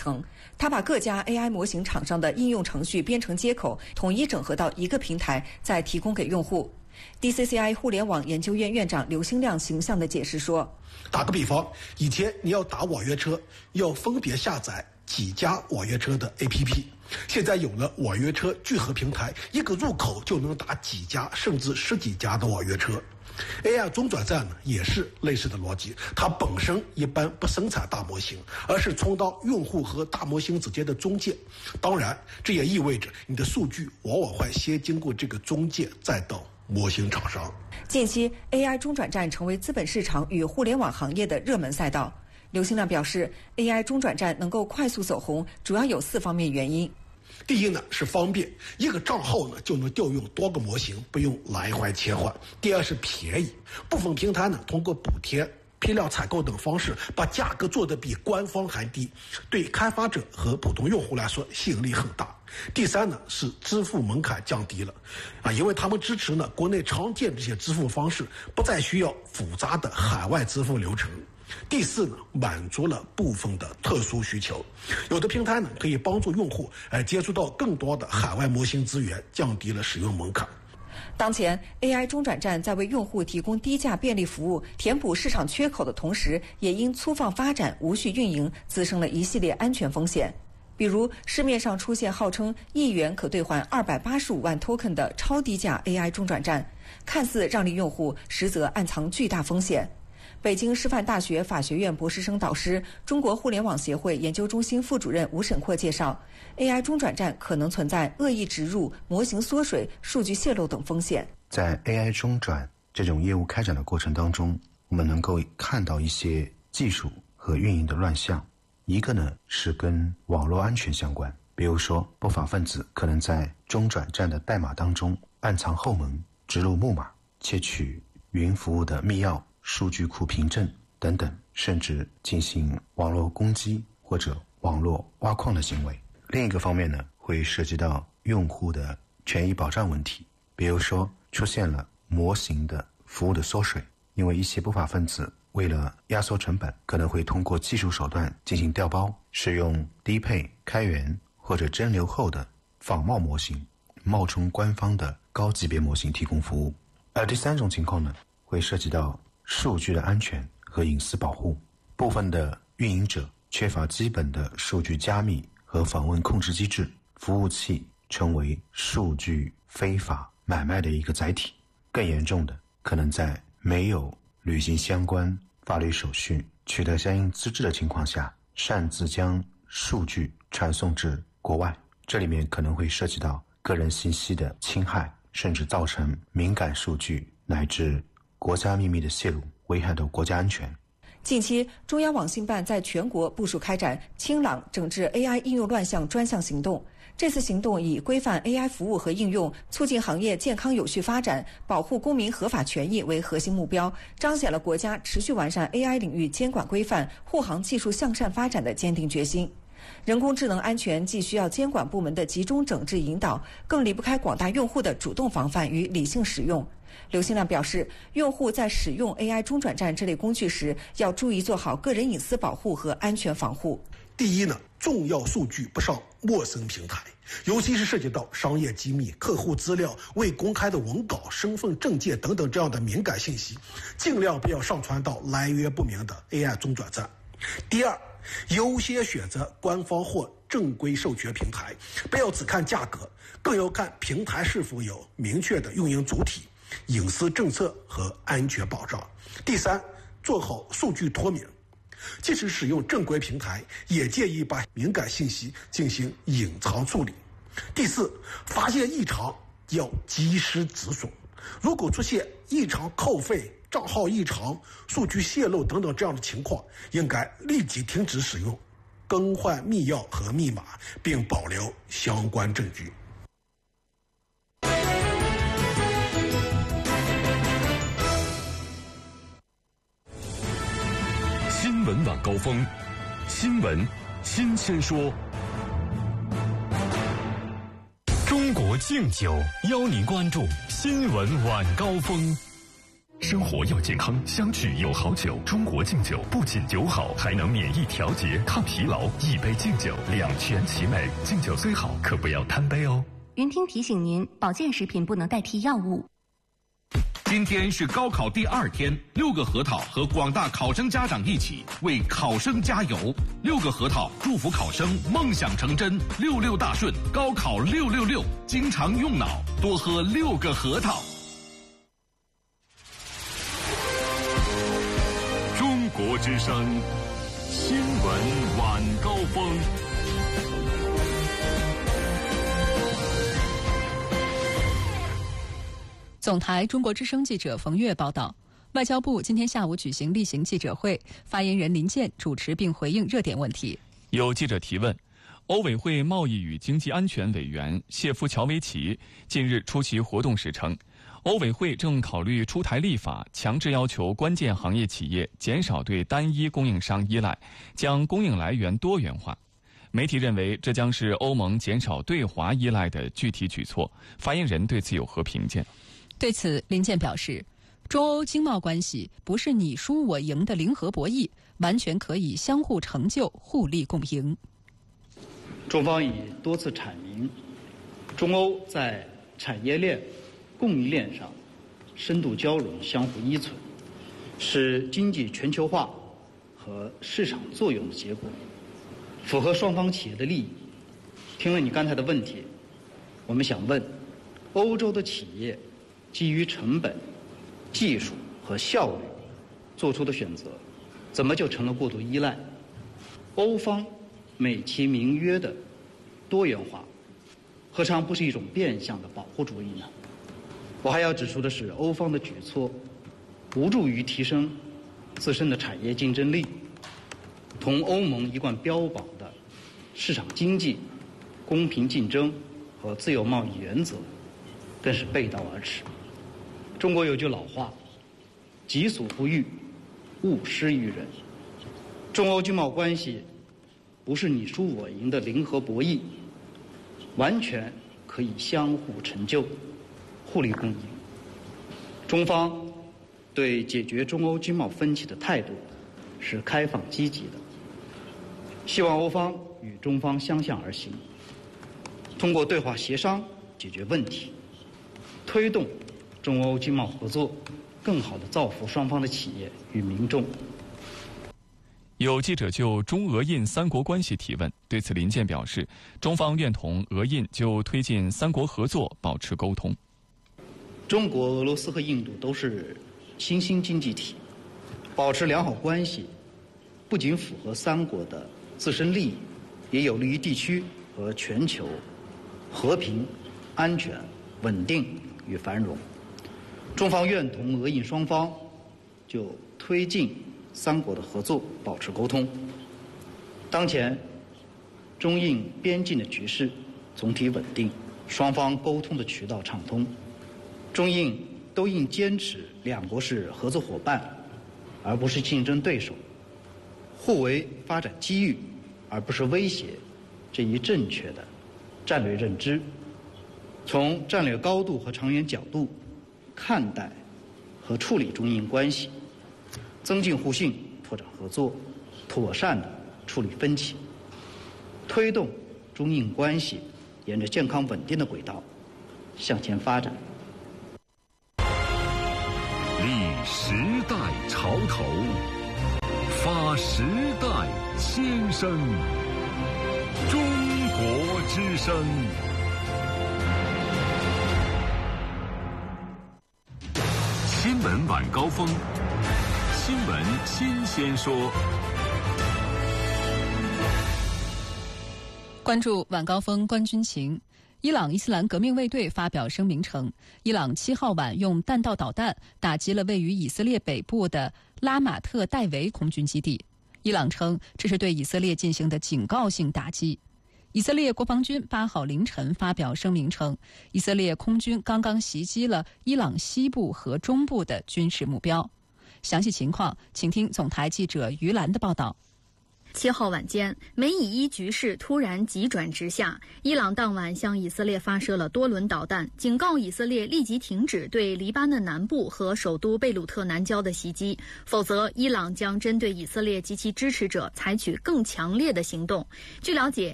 程。它把各家 AI 模型厂商的应用程序编程接口统一整合到一个平台，再提供给用户。DCCI 互联网研究院院长刘兴亮形象地解释说： 打个比方，以前你要打网约车，要分别下载几家网约车的 APP， 现在有了网约车聚合平台，一个入口就能打几家甚至十几家的网约车。AI 中转站呢也是类似的逻辑，它本身一般不生产大模型，而是充当用户和大模型之间的中介。当然，这也意味着你的数据往往会先经过这个中介，再到模型厂商。 近期 AI 中转站成为资本市场与互联网行业的热门赛道。刘兴亮表示 ，AI 中转站能够快速走红，主要有4方面原因。 第一呢是方便，一个账号呢就能调用多个模型，不用来回切换。第二是便宜，部分平台呢通过补贴、批量采购等方式，把价格做得比官方还低，对开发者和普通用户来说吸引力很大。第三呢是支付门槛降低了，因为他们支持呢国内常见这些支付方式，不再需要复杂的海外支付流程。第四呢，满足了部分的特殊需求，有的平台呢可以帮助用户接触到更多的海外模型资源，降低了使用门槛。 当前 AI 中转站在为用户提供低价便利服务，填补市场缺口的同时，也因粗放发展、无序运营，滋生了一系列安全风险。比如市面上出现号称1元可兑换285万 token 的超低价 AI 中转站，看似让利用户，实则暗藏巨大风险。北京师范大学法学院博士生导师、中国互联网协会研究中心副主任吴沈阔介绍 ，AI 中转站可能存在恶意植入、模型缩水、数据泄露等风险。 在 AI 中转这种业务开展的过程当中，我们能够看到一些技术和运营的乱象。一个呢是跟网络安全相关，比如说不法分子可能在中转站的代码当中暗藏后门，植入木马，窃取云服务的密钥、数据库凭证等等，甚至进行网络攻击或者网络挖矿的行为。另一个方面呢，会涉及到用户的权益保障问题，比如说出现了模型的服务的缩水，因为一些不法分子为了压缩成本，可能会通过技术手段进行调包，使用低配、开源或者蒸馏后的仿冒模型，冒充官方的高级别模型提供服务。而第三种情况呢，会涉及到数据的安全和隐私保护，部分的运营者缺乏基本的数据加密和访问控制机制，服务器成为数据非法买卖的一个载体。更严重的，可能在没有履行相关法律手续、取得相应资质的情况下，擅自将数据传送至国外，这里面可能会涉及到个人信息的侵害，甚至造成敏感数据乃至国家秘密的泄露，危害到国家安全。 近期，中央网信办在全国部署开展清朗整治 AI 应用乱象专项行动。这次行动以规范 AI 服务和应用，促进行业健康有序发展，保护公民合法权益为核心目标，彰显了国家持续完善 AI 领域监管规范、护航技术向善发展的坚定决心。人工智能安全既需要监管部门的集中整治引导，更离不开广大用户的主动防范与理性使用。刘兴亮表示，用户在使用 AI 中转站这类工具时，要注意做好个人隐私保护和安全防护。 第一呢，重要数据不上陌生平台，尤其是涉及到商业机密、客户资料、未公开的文稿、身份证件等等这样的敏感信息，尽量不要上传到来源不明的 AI 中转站。第二，优先选择官方或正规授权平台，不要只看价格，更要看平台是否有明确的运营主体、隐私政策和安全保障。第三，做好数据脱敏，即使使用正规平台，也建议把敏感信息进行隐藏处理。第四，发现异常要及时止损，如果出现异常扣费、账号异常、数据泄露等等这样的情况，应该立即停止使用，更换密钥和密码，并保留相关证据。 新闻晚高峰，新闻新鲜说。中国敬酒邀您关注新闻晚高峰。 生活要健康，相聚有好酒。中国敬酒不仅酒好，还能免疫调节、抗疲劳。一杯敬酒，两全其美。敬酒虽好，可不要贪杯哦。 云听提醒您，保健食品不能代替药物。 今天是高考第2天，6个核桃和广大考生家长一起为考生加油。6个核桃祝福考生梦想成真，66大顺，高考666，经常用脑，多喝6个核桃。 中国之声新闻晚高峰。 总台中国之声记者冯月报道，外交部今天下午举行例行记者会，发言人林健主持并回应热点问题。 有记者提问，欧委会贸易与经济安全委员谢夫乔维奇近日出席活动时称，欧委会正考虑出台立法，强制要求关键行业企业减少对单一供应商依赖，将供应来源多元化。媒体认为这将是欧盟减少对华依赖的具体举措，发言人对此有何评价？ 对此，林健表示，中欧经贸关系不是你输我赢的零和博弈，完全可以相互成就、互利共赢。 中方已多次阐明，中欧在产业链、供应链上深度交融、相互依存，是经济全球化和市场作用的结果，符合双方企业的利益。听了你刚才的问题，我们想问，欧洲的企业基于成本、技术和效率做出的选择，怎么就成了过度依赖？欧方美其名曰的多元化，何尝不是一种变相的保护主义呢？我还要指出的是，欧方的举措无助于提升自身的产业竞争力，同欧盟一贯标榜的市场经济、公平竞争和自由贸易原则更是背道而驰。中国有句老话，己所不欲，勿施于人。中欧经贸关系不是你输我赢的零和博弈，完全可以相互成就、互利共赢。中方对解决中欧经贸分歧的态度是开放积极的，希望欧方与中方相向而行，通过对话协商解决问题，推动中欧经贸合作更好地造福双方的企业与民众。 有记者就中俄印三国关系提问，对此林健表示，中方愿同俄印就推进三国合作保持沟通。 中国、俄罗斯和印度都是新兴经济体，保持良好关系不仅符合三国的自身利益，也有利于地区和全球和平、安全、稳定与繁荣。中方愿同俄印双方就推进三国的合作保持沟通。当前中印边境的局势总体稳定，双方沟通的渠道畅通，中印都应坚持两国是合作伙伴而不是竞争对手，互为发展机遇而不是威胁这一正确的战略认知，从战略高度和长远角度看待和处理中印关系，增进互信，拓展合作，妥善地处理分歧，推动中印关系沿着健康稳定的轨道向前发展。 立时代潮头，发时代先声。中国之声。新闻晚高峰，新闻新鲜说。 关注晚高峰观军情。伊朗伊斯兰革命卫队发表声明称，伊朗7号晚用弹道导弹打击了位于以色列北部的拉马特戴维空军基地。伊朗称这是对以色列进行的警告性打击。以色列国防军8号凌晨发表声明称，以色列空军刚刚袭击了伊朗西部和中部的军事目标。详细情况，请听总台记者于兰的报道。 7号晚间，美以伊局势突然急转直下，伊朗当晚向以色列发射了多轮导弹，警告以色列立即停止对黎巴嫩南部和首都贝鲁特南郊的袭击，否则伊朗将针对以色列及其支持者采取更强烈的行动。据了解，